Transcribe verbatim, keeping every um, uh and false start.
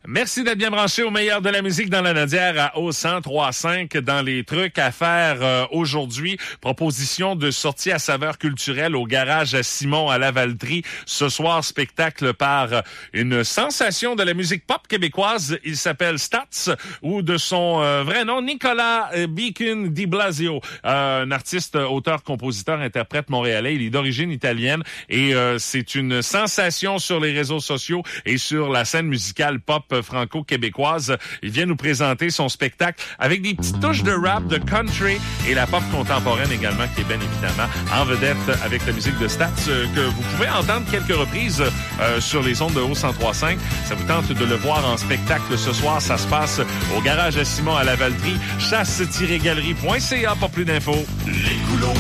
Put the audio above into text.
Merci d'être bien branché au meilleur de la musique dans la Nadière à O cent trois virgule cinq. Dans les trucs à faire euh, aujourd'hui, proposition de sortie à saveur culturelle au garage Simon à Lavaltrie. Ce soir, spectacle par euh, une sensation de la musique pop québécoise. Il s'appelle Stats, ou de son euh, vrai nom, Nicolas euh, Beacon Di Blasio. Euh, un artiste, auteur, compositeur, interprète montréalais. Il est d'origine italienne et euh, c'est une sensation sur les réseaux sociaux et sur la scène musicale pop franco-québécoise. Il vient nous présenter son spectacle avec des petites touches de rap, de country et la pop contemporaine également, qui est bien évidemment en vedette avec la musique de Stats, euh, que vous pouvez entendre quelques reprises euh, sur les ondes de O cent trois virgule cinq. Ça vous tente de le voir en spectacle ce soir. Ça se passe au garage à Simon à Lavaltrie. chasse tiret galerie point c a pour plus d'infos. Les couloirs